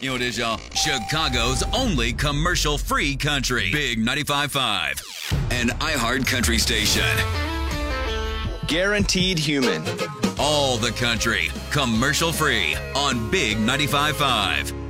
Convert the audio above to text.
You know what it is, y'all? Chicago's only commercial-free country. Big 95.5. An iHeart country station. Guaranteed human. All the country, commercial-free on Big 95.5.